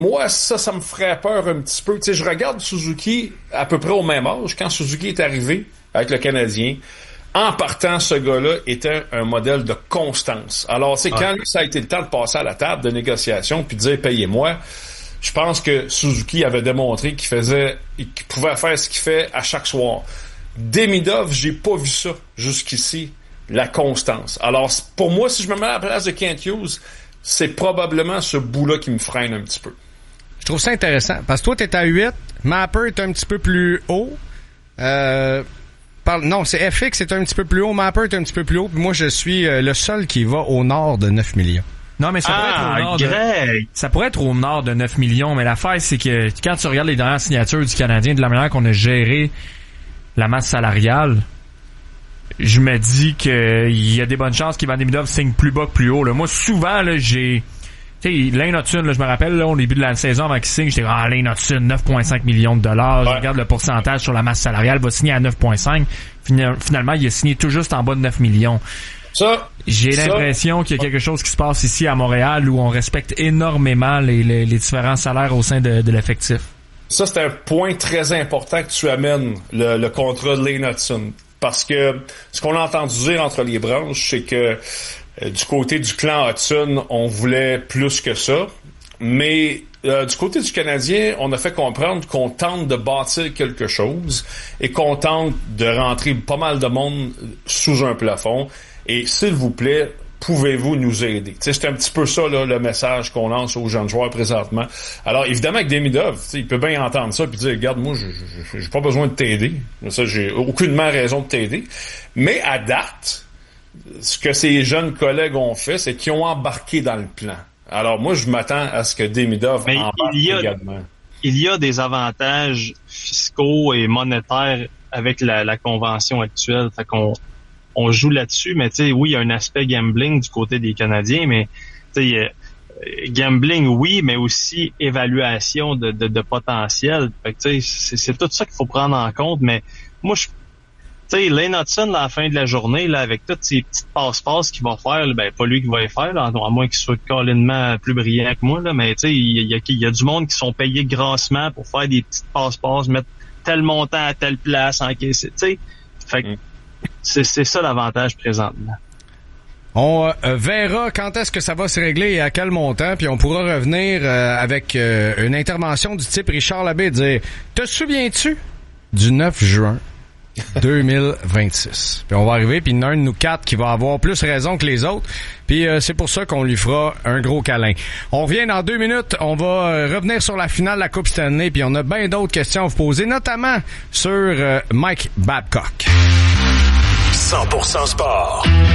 Moi, ça me ferait peur un petit peu. Tu sais, je regarde Suzuki à peu près au même âge. Quand Suzuki est arrivé avec le Canadien, en partant, ce gars-là était un modèle de constance. Alors, tu sais, quand ça a été le temps de passer à la table de négociation puis de dire « payez-moi », je pense que Suzuki avait démontré qu'il pouvait faire ce qu'il fait à chaque soir. Demidov, j'ai pas vu ça jusqu'ici, la constance. Alors, pour moi, si je me mets à la place de Kent Hughes, c'est probablement ce bout-là qui me freine un petit peu. Je trouve ça intéressant, parce que toi, t'es à 8, Mapper est un petit peu plus haut, non, c'est FX est un petit peu plus haut, Mapper est un petit peu plus haut, puis moi, je suis le seul qui va au nord de 9 millions. Non, mais ça pourrait être au nord ça pourrait être au nord de 9 millions, mais l'affaire, c'est que quand tu regardes les dernières signatures du Canadien, de la manière qu'on a géré la masse salariale, je me dis qu'il y a des bonnes chances qu'Ivan Demidov signe plus bas que plus haut. Là. Moi, souvent, là, tu sais, Lane Hutson, là, je me rappelle, là, au début de la saison, avant qu'il signe, j'étais Lane Hutson, 9,5 millions de dollars. Je regarde le pourcentage sur la masse salariale, va signer à 9,5. Finalement, il a signé tout juste en bas de 9 millions. J'ai l'impression qu'il y a quelque chose qui se passe ici à Montréal où on respecte énormément les différents salaires au sein de l'effectif. Ça, c'est un point très important que tu amènes, le contrat de Lane Hutson. Parce que ce qu'on a entendu dire entre les branches, c'est que du côté du clan Hudson, on voulait plus que ça. Mais du côté du Canadien, on a fait comprendre qu'on tente de bâtir quelque chose et qu'on tente de rentrer pas mal de monde sous un plafond. Et s'il vous plaît, pouvez-vous nous aider? T'sais, c'est un petit peu ça là, le message qu'on lance aux jeunes joueurs présentement. Alors évidemment avec Demidov, il peut bien entendre ça puis dire regarde, moi j'ai pas besoin de t'aider. Ça, j'ai aucunement raison de t'aider. Mais à date, ce que ces jeunes collègues ont fait, c'est qu'ils ont embarqué dans le plan. Alors moi je m'attends à ce que Demidov embarque également. Il y a des avantages fiscaux et monétaires avec la convention actuelle. Fait qu'on joue là-dessus, mais tu sais, oui, il y a un aspect gambling du côté des Canadiens, mais tu sais, gambling, oui, mais aussi évaluation de potentiel. Fait que tu sais, c'est tout ça qu'il faut prendre en compte, mais moi, tu sais, Lane Hutson, à la fin de la journée, là, avec toutes ces petites passe-passe qu'il va faire, ben, pas lui qui va les faire, là, à moins qu'il soit carrément plus brillant que moi, là, mais tu sais, il y a du monde qui sont payés grassement pour faire des petites passe-passe, mettre tel montant à telle place, encaisser, tu sais. Fait que, c'est ça l'avantage présentement. On verra quand est-ce que ça va se régler et à quel montant, puis on pourra revenir avec une intervention du type Richard Labbé et dire « Te souviens-tu du 9 juin 2026? » Puis on va arriver, puis il y en a un de nous quatre qui va avoir plus raison que les autres, puis c'est pour ça qu'on lui fera un gros câlin. On revient dans 2 minutes, on va revenir sur la finale de la Coupe Stanley, puis on a bien d'autres questions à vous poser, notamment sur Mike Babcock. 100% sport.